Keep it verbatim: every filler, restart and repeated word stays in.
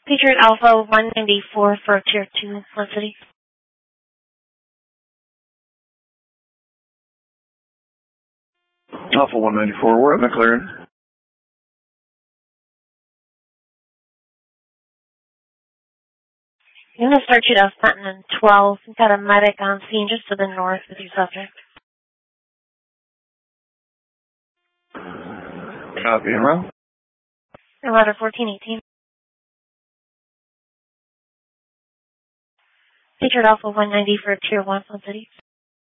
Patriot Alpha one ninety-four for Tier two, Flint City. Alpha one ninety-four, we're in the clearing. You're going to start you to Fenton twelve. You've got a medic on scene just to the north with your subject. Copy, around. Ladder fourteen eighteen. Patriot Alpha one ninety for Tier one, Flint City.